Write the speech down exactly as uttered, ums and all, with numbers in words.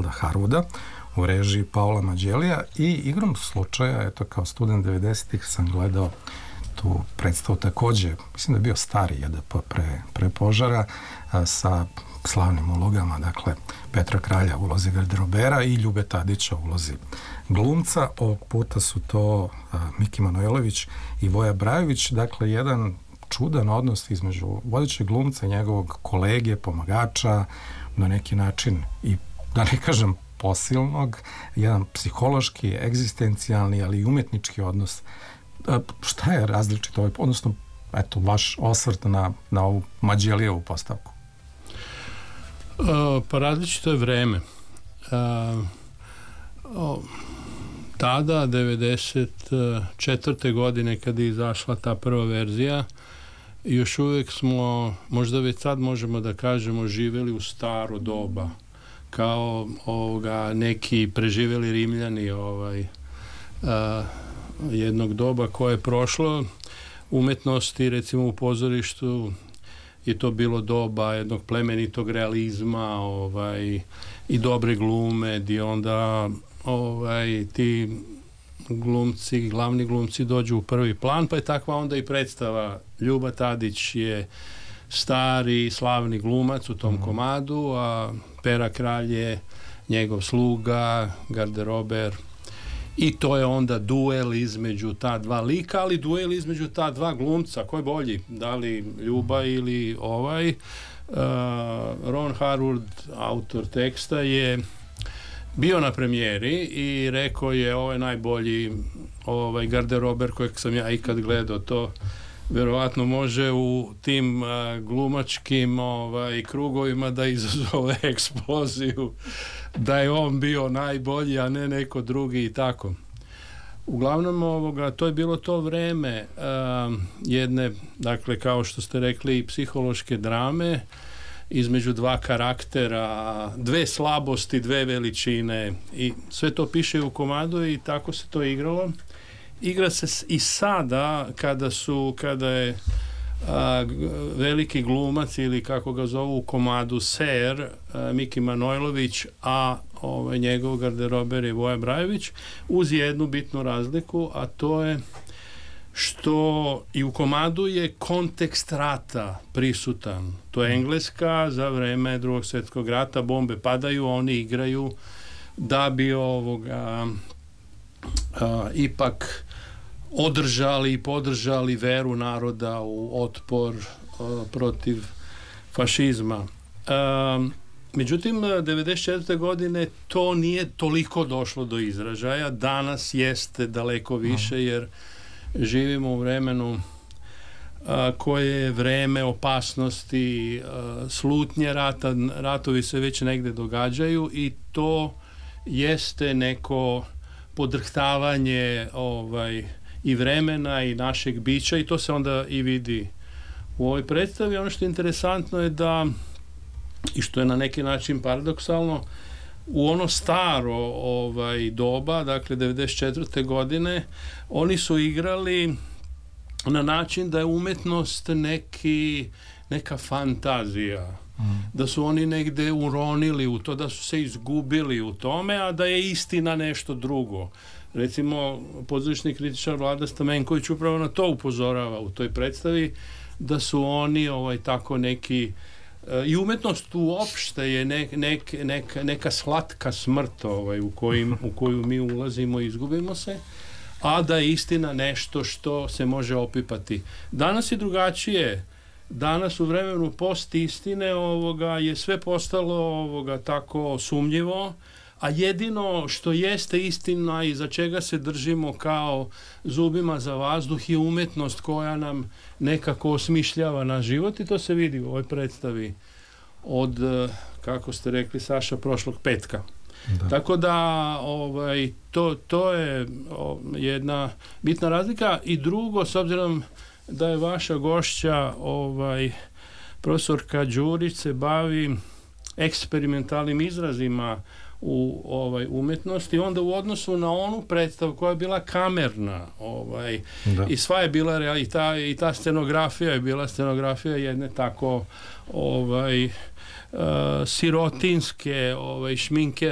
Ronalda Harwooda u režiji Paola Maggielija i igrom slučaja, eto, kao student devedesetih sam gledao tu predstavu takođe, mislim da je bio stari J D P pre, pre požara, a, sa slavnim ulogama, dakle, Petra Kralja u ulozi garderobera i Ljube Tadića u ulozi glumca. Ovog puta su to a, Miki Manojlović i Voja Brajović, dakle, jedan čudan odnos između vodećeg glumca i njegovog kolege, pomagača, na neki način i, da ne kažem, posilnog, jedan psihološki, egzistencijalni, ali i umetnički odnos. A, šta je različito ovaj, odnosno, eto, vaš osvrt na, na ovu Maggielijevu postavku? Uh, pa različito je vreme. Uh, oh, tada, devedeset četvrte godine kad je izašla ta prva verzija, još uvijek smo, možda već sad možemo da kažemo, živjeli u staro doba, kao ovoga, neki preživjeli Rimljani ovaj, uh, jednog doba koje je prošlo. Umetnosti, recimo u pozorištu, je to bilo doba jednog plemenitog realizma, ovaj, i dobre glume, gdje onda ovaj, ti glumci, glavni glumci dođu u prvi plan, pa je takva onda i predstava. Ljuba Tadić je stari, slavni glumac u tom mm. komadu, a Pera Kralj je njegov sluga, garderober, i to je onda duel između ta dva lika, ali duel između ta dva glumca, ko je bolji, da li Ljuba ili ovaj. uh, Ron Harwood, autor teksta, je bio na premijeri i rekao je, ovo je najbolji ovaj garderober kojeg sam ja ikad gledao. To verovatno može u tim uh, glumačkim ovaj, krugovima da izazove eksploziju, da je on bio najbolji, a ne neko drugi i tako. Uglavnom, ovoga, to je bilo to vreme uh, jedne, dakle, kao što ste rekli, psihološke drame između dva karaktera, dve slabosti, dve veličine, i sve to piše u komadu i tako se to igralo. Igra se i sada kada su, kada je a, veliki glumac, ili kako ga zovu u komadu, Ser, a, Miki Manojlović, a ovaj, njegov garderober je Voja Brajović, uz jednu bitnu razliku, a to je što i u komadu je kontekst rata prisutan. To je Engleska za vreme Drugog svjetskog rata, bombe padaju, oni igraju da bi ovoga a, ipak održali i podržali veru naroda u otpor a, protiv fašizma. A, međutim, devedeset četvrte godine to nije toliko došlo do izražaja. Danas jeste daleko više, jer živimo u vremenu a, koje je vreme opasnosti, a, slutnje rata, ratovi se već negde događaju i to jeste neko podrhtavanje ovaj, i vremena i našeg bića, i to se onda i vidi u ovoj predstavi. Ono što je interesantno je da, i što je na neki način paradoksalno, u ono staro ovaj, doba, dakle devedeset četvrte godine, oni su igrali na način da je umetnost neki, neka fantazija, mm. da su oni negde uronili u to, da su se izgubili u tome, a da je istina nešto drugo. Recimo, pozorišni kritičar Vlada Stamenković upravo na to upozorava u toj predstavi, da su oni ovaj, tako neki, i umetnost uopšte je nek, nek, nek, neka slatka smrt ovaj, u, kojim, u koju mi ulazimo i izgubimo se, a da je istina nešto što se može opipati. Danas je drugačije. Danas u vremenu post istine ovoga, je sve postalo ovoga, tako sumnjivo, a jedino što jeste istina i za čega se držimo kao zubima za vazduh je umetnost koja nam nekako osmišljava naš život, i to se vidi u ovoj predstavi od, kako ste rekli, Saša, prošlog petka. Da. Tako da ovaj, to, to je o, jedna bitna razlika. I drugo, s obzirom da je vaša gošća ovaj, profesorka Đurić se bavi eksperimentalnim izrazima u ovaj umetnosti, onda u odnosu na onu predstavu koja je bila kamerna, ovaj, i sva je bila real, i ta, i ta scenografija je bila scenografija jedne tako ovaj uh, sirotinske ovaj, šminke